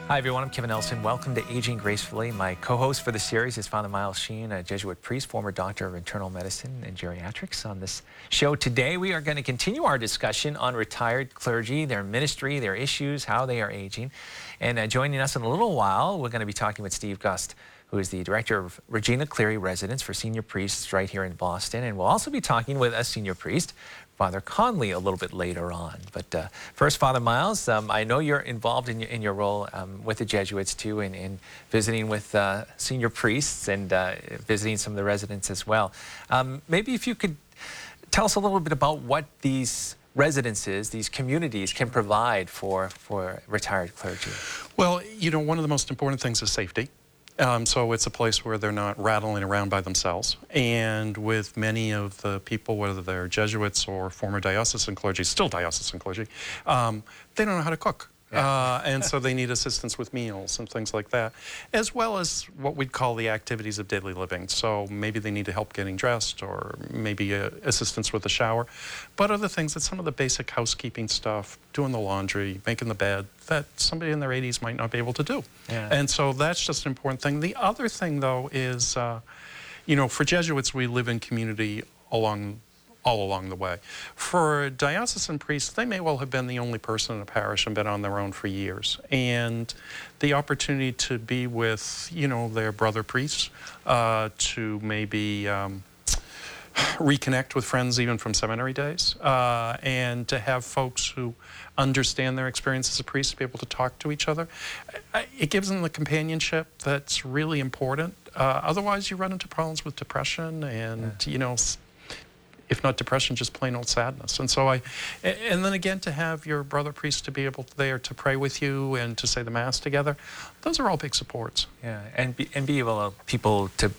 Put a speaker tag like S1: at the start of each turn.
S1: Hi everyone, I'm Kevin Nelson. Welcome to Aging Gracefully. My co-host for the series is Father Miles Sheen, a Jesuit priest, former doctor of internal medicine and geriatrics. On this show today, we are going to continue our discussion on retired clergy, their ministry, their issues, how they are aging. And joining us in a little while, we're going to be talking with Steve Gust, who is the director of Regina Cleary Residence for Senior Priests right here in Boston. And we'll also be talking with a senior priest, Father Conley, a little bit later on. But first, Father Miles, I know you're involved in your role with the Jesuits too, in visiting with senior priests and visiting some of the residents as well. Maybe if you could tell us a little bit about what these residences, these communities can provide for retired clergy.
S2: Well, you know, one of the most important things is safety. So it's a place where they're not rattling around by themselves. And with many of the people, whether they're Jesuits or former diocesan clergy, still diocesan clergy, they don't know how to cook. And so they need assistance with meals and things like that, as well as what we'd call the activities of daily living. So maybe they need help getting dressed, or maybe assistance with the shower. But other things, it's some of the basic housekeeping stuff, doing the laundry, making the bed, that somebody in their 80s might not be able to do. And so that's just an important thing. The other thing, though, is, you know, for Jesuits, we live in community all along the way. For diocesan priests, they may well have been the only person in a parish and been on their own for years. And the opportunity to be with, you know, their brother priests, to maybe reconnect with friends even from seminary days, and to have folks who understand their experience as a priest to be able to talk to each other. It gives them the companionship that's really important. Otherwise, you run into problems with depression and, you know, if not depression, just plain old sadness. And so and then again, to have your brother priest to be able there to pray with you and to say the Mass together, those are all big supports.
S1: Yeah, and be able people to